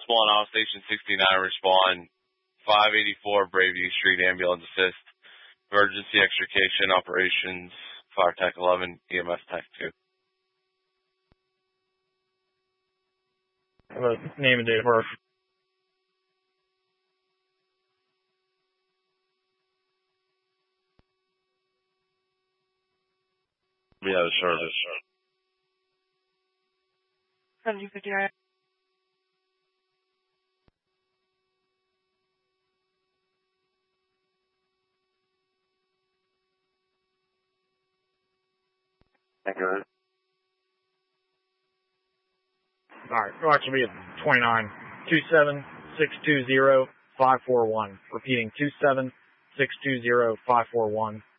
Spawn off station 69, respond 584 Braveview Street, ambulance assist, emergency extrication operations, fire tech 11, EMS tech 2. Have a name and date of birth. Be out of service. 7059. Thank you. Alright, watch will be at 29. 27620-541. Repeating, 27620-541.